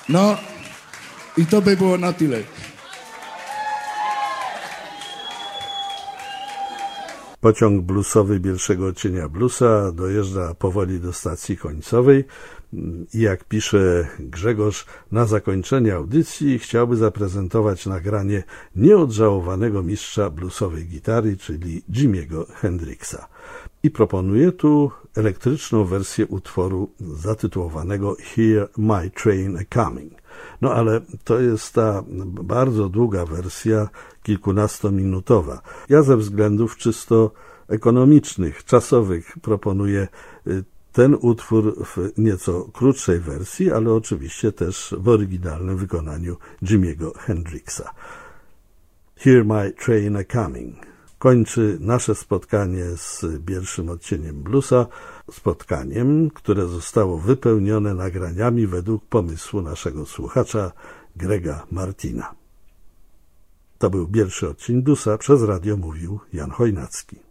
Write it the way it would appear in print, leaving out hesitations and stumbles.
No i to by było na tyle. Pociąg bluesowy pierwszego odcienia bluesa dojeżdża powoli do stacji końcowej i jak pisze Grzegorz, na zakończenie audycji chciałby zaprezentować nagranie nieodżałowanego mistrza bluesowej gitary, czyli Jimiego Hendrixa. I proponuje tu elektryczną wersję utworu zatytułowanego Hear My Train A-Coming. No ale to jest ta bardzo długa wersja, kilkunastominutowa. Ja ze względów czysto ekonomicznych, czasowych proponuję ten utwór w nieco krótszej wersji, ale oczywiście też w oryginalnym wykonaniu Jimiego Hendrixa. Hear My Train A-Coming kończy nasze spotkanie z pierwszym odcieniem bluesa, spotkaniem, które zostało wypełnione nagraniami według pomysłu naszego słuchacza Grega Martina. To był pierwszy odcinek bluesa, przez radio mówił Jan Chojnacki.